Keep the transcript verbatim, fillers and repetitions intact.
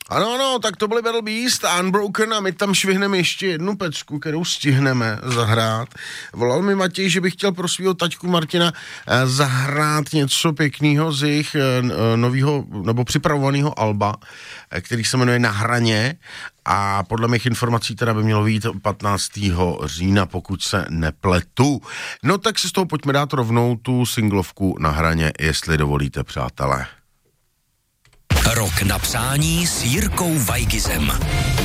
Ano, ano, tak to byly Battle Beast a Unbroken a my tam švihneme ještě jednu pecku, kterou stihneme zahrát. Volal mi Matěj, že bych chtěl pro svého taťku Martina zahrát něco pěkného z jejich nového nebo připravovaného alba, který se jmenuje Na hraně a podle mých informací teda by mělo být patnáctého října, pokud se nepletu. No tak si z toho pojďme dát rovnou tu singlovku Na hraně, jestli dovolíte, přátelé. Rok na přání s Jirkou Weigizem.